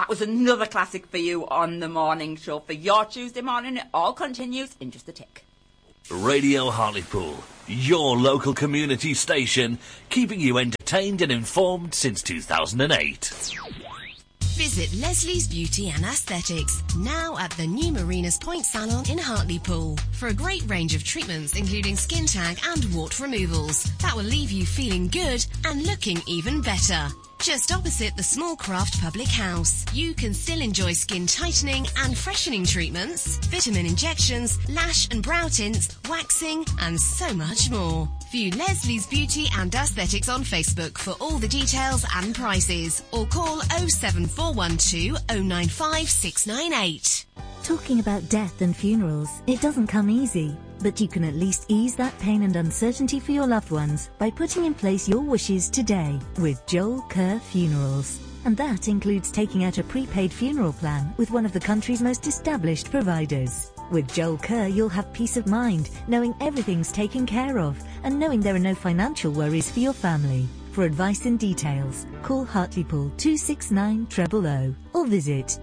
That was another classic for you on the morning show. For your Tuesday morning, it all continues in just a tick. Radio Hartlepool, your local community station, keeping you entertained and informed since 2008. Visit Leslie's Beauty and Aesthetics, now at the new Marinas Point Salon in Hartlepool, for a great range of treatments including skin tag and wart removals that will leave you feeling good and looking even better. Just opposite the Small Craft Public House, you can still enjoy skin tightening and freshening treatments, vitamin injections, lash and brow tints, waxing, and so much more. View Leslie's Beauty and Aesthetics on Facebook for all the details and prices, or call 07412 095 698. Talking about death and funerals, it doesn't come easy, but you can at least ease that pain and uncertainty for your loved ones by putting in place your wishes today with Joel Kerr Funerals. And that includes taking out a prepaid funeral plan with one of the country's most established providers. With Joel Kerr, you'll have peace of mind, knowing everything's taken care of and knowing there are no financial worries for your family. For advice and details, call Hartlepool 269 000 or visit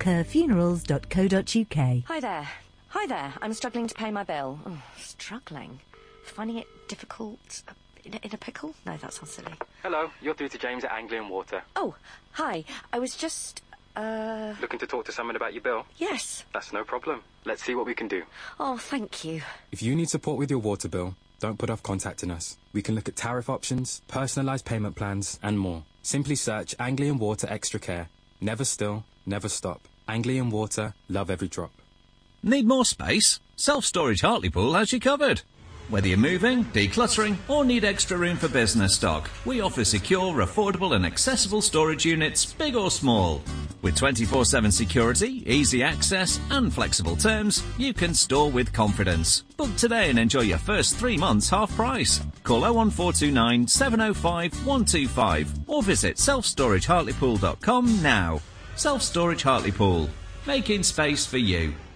joelkerrfunerals.co.uk. Hi there. I'm struggling to pay my bill. Struggling? Finding it difficult? In a pickle? No, that sounds silly. Hello, you're through to James at Anglian Water. Oh, hi. I was just, Looking to talk to someone about your bill? Yes. That's no problem. Let's see what we can do. Oh, thank you. If you need support with your water bill, don't put off contacting us. We can look at tariff options, personalised payment plans, and more. Simply search Anglian Water Extra Care. Never still, never stop. Anglian Water, love every drop. Need more space? Self-Storage Hartlepool has you covered. Whether you're moving, decluttering, or need extra room for business stock, we offer secure, affordable and accessible storage units, big or small. With 24/7 security, easy access and flexible terms, you can store with confidence. Book today and enjoy your first 3 months half price. Call 01429 705 125 or visit selfstoragehartlepool.com now. Self-Storage Hartlepool, making space for you.